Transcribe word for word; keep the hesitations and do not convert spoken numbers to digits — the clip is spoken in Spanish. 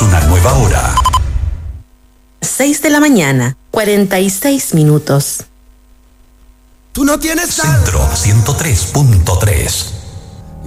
una nueva hora. seis de la mañana, cuarenta y seis minutos. Tú no tienes Centro ciento tres punto tres.